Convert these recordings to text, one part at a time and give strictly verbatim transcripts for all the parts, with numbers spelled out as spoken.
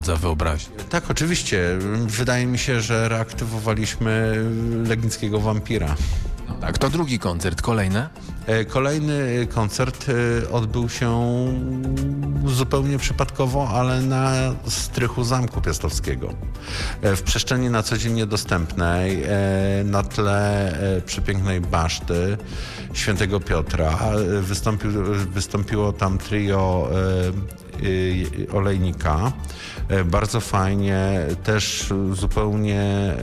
za wyobraźnię. Tak, oczywiście. Wydaje mi się, że reaktywowaliśmy legnickiego wampira. No tak, to drugi koncert. Kolejne? Kolejny koncert odbył się zupełnie przypadkowo, ale na strychu Zamku Piastowskiego. W przestrzeni na co dzień niedostępnej, na tle przepięknej baszty Świętego Piotra. Wystąpił, wystąpiło tam trio Olejnika. Bardzo fajnie, też zupełnie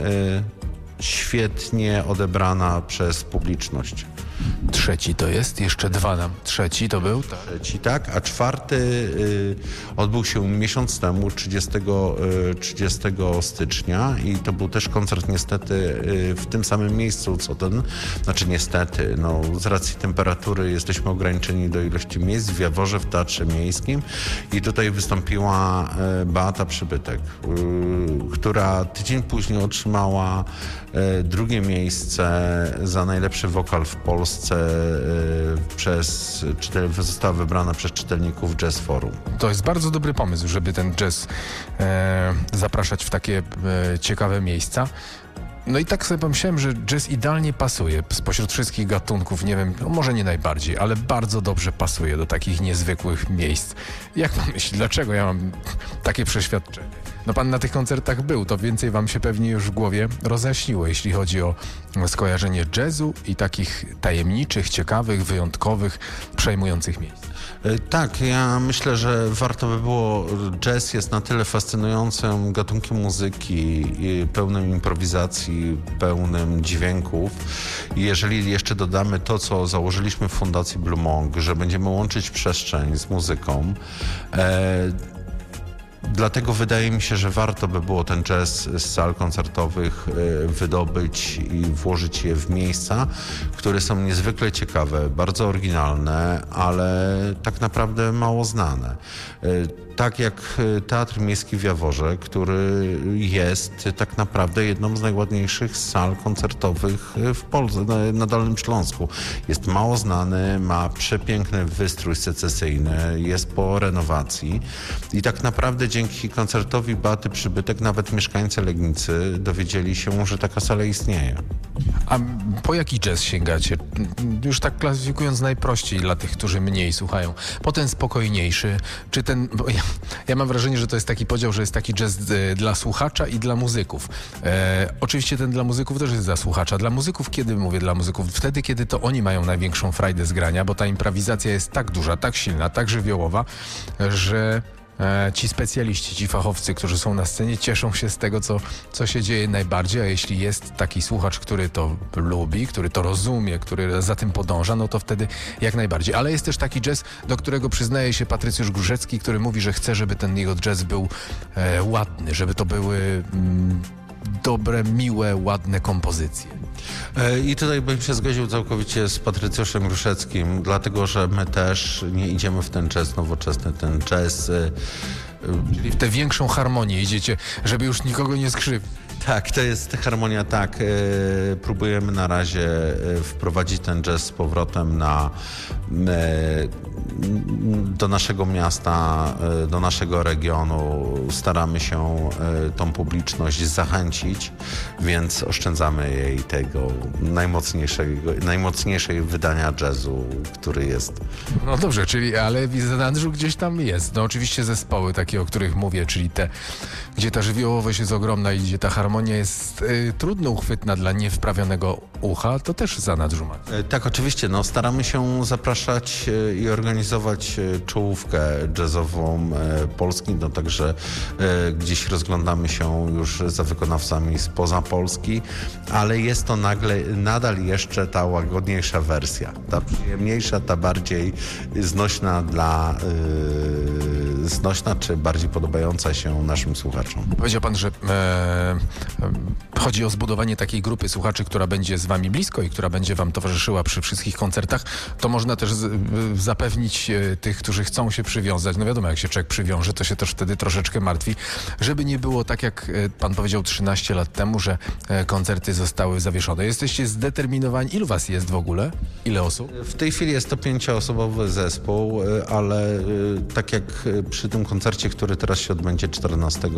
świetnie odebrana przez publiczność. Trzeci to jest, jeszcze dwa nam. Trzeci to był? Tak. Trzeci, tak, a czwarty y, odbył się miesiąc temu, trzydziestego, y, trzydziestego stycznia i to był też koncert niestety y, w tym samym miejscu co ten, znaczy niestety, no z racji temperatury jesteśmy ograniczeni do ilości miejsc w Jaworze, w Teatrze Miejskim i tutaj wystąpiła y, Beata Przybytek, y, która tydzień później otrzymała y, drugie miejsce za najlepszy wokal w Polsce y, przez, została wybrana przez czytelników Jazz Forum. To jest bardzo dobry pomysł, żeby ten jazz e, zapraszać w takie e, ciekawe miejsca. No i tak sobie pomyślałem, że jazz idealnie pasuje spośród wszystkich gatunków, nie wiem, no może nie najbardziej, ale bardzo dobrze pasuje do takich niezwykłych miejsc. Jak pan myśli, dlaczego ja mam takie przeświadczenie? No pan na tych koncertach był, to więcej wam się pewnie już w głowie rozjaśniło, jeśli chodzi o skojarzenie jazzu i takich tajemniczych, ciekawych, wyjątkowych, przejmujących miejsc. Tak, ja myślę, że warto by było, jazz jest na tyle fascynującym gatunkiem muzyki, pełnym improwizacji, pełnym dźwięków. Jeżeli jeszcze dodamy to, co założyliśmy w Fundacji Blue Monk, że będziemy łączyć przestrzeń z muzyką, e, dlatego wydaje mi się, że warto by było ten jazz z sal koncertowych wydobyć i włożyć je w miejsca, które są niezwykle ciekawe, bardzo oryginalne, ale tak naprawdę mało znane. Tak jak Teatr Miejski w Jaworze, który jest tak naprawdę jedną z najładniejszych sal koncertowych w Polsce, na, na Dolnym Śląsku. Jest mało znany, ma przepiękny wystrój secesyjny, jest po renowacji i tak naprawdę dzięki koncertowi Beaty Przybytek nawet mieszkańcy Legnicy dowiedzieli się, że taka sala istnieje. A po jaki jazz sięgacie? Już tak klasyfikując najprościej dla tych, którzy mniej słuchają. Po ten spokojniejszy, czy ten... Bo ja, ja mam wrażenie, że to jest taki podział, że jest taki jazz e, dla słuchacza i dla muzyków. E, oczywiście ten dla muzyków też jest dla słuchacza. Dla muzyków, kiedy mówię dla muzyków? Wtedy, kiedy to oni mają największą frajdę z grania, bo ta improwizacja jest tak duża, tak silna, tak żywiołowa, że... Ci specjaliści, ci fachowcy, którzy są na scenie, cieszą się z tego, co, co się dzieje najbardziej, a jeśli jest taki słuchacz, który to lubi, który to rozumie, który za tym podąża, no to wtedy jak najbardziej. Ale jest też taki jazz, do którego przyznaje się Patrycjusz Górzecki, który mówi, że chce, żeby ten jego jazz był e, ładny, żeby to były mm, dobre, miłe, ładne kompozycje. I tutaj bym się zgodził całkowicie z Patrycjuszem Gruszeckim, dlatego że my też nie idziemy w ten jazz nowoczesny, ten jazz... Czyli w tę większą harmonię idziecie, żeby już nikogo nie skrzywdzić. Tak, to jest harmonia, tak. Próbujemy na razie wprowadzić ten jazz z powrotem na, do naszego miasta, do naszego regionu. Staramy się tą publiczność zachęcić, więc oszczędzamy jej tego najmocniejszego, najmocniejszej wydania jazzu, który jest. No dobrze, czyli ale w zanadrzu gdzieś tam jest. No oczywiście zespoły takie, o których mówię, czyli te, gdzie ta żywiołowość jest ogromna i gdzie ta harmonia jest y, trudno uchwytna dla niewprawionego ucha, to też zanadrzu ma. Tak, oczywiście. No, staramy się zapraszać y, i organizować y, czołówkę jazzową y, Polski, no także y, gdzieś rozglądamy się już za wykonawcami spoza Polski, ale jest to nagle, nadal jeszcze ta łagodniejsza wersja, ta przyjemniejsza, ta bardziej znośna dla y, znośna, czy bardziej podobająca się naszym słuchaczom. Powiedział pan, że e, e, chodzi o zbudowanie takiej grupy słuchaczy, która będzie z wami blisko i która będzie wam towarzyszyła przy wszystkich koncertach. To można też z, zapewnić e, tych, którzy chcą się przywiązać. No wiadomo, jak się człowiek przywiąże, to się też wtedy troszeczkę martwi. Żeby nie było tak, jak e, pan powiedział trzynaście lat temu, że e, koncerty zostały zawieszone. Jesteście zdeterminowani. Ilu was jest w ogóle? Ile osób? W tej chwili jest to pięcioosobowy zespół, ale tak jak przy przy tym koncercie, który teraz się odbędzie czternastego